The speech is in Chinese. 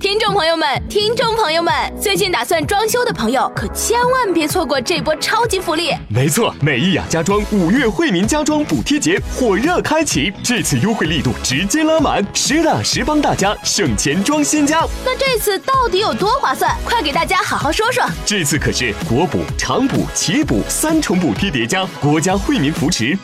听众朋友们，最近打算装修的朋友可千万别错过这波超级福利。 没错，美意雅家装5月惠民家装补贴节火热开启，这次优惠力度直接拉满，实打实帮大家省钱装新家。 那这次到底有多划算？快给大家好好说说。 这次可是国补、长补、企业补3重补贴叠加，国家惠民扶持